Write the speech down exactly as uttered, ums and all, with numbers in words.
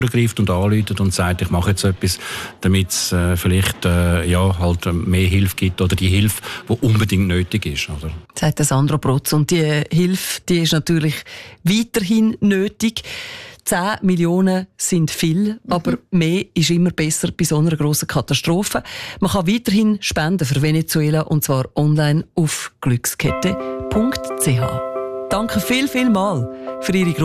greift und anruft und sagt, ich mache jetzt etwas, damit es äh, vielleicht äh, ja, halt mehr Hilfe gibt oder die Hilfe, die unbedingt nötig ist. Oder? Sagt Sandro Protz. Und die Hilfe, die ist natürlich weiterhin nötig. zehn Millionen sind viel, aber mehr ist immer besser bei so einer grossen Katastrophe. Man kann weiterhin spenden für Venezuela und zwar online auf glückskette punkt c h. Danke viel, viel mal für Ihre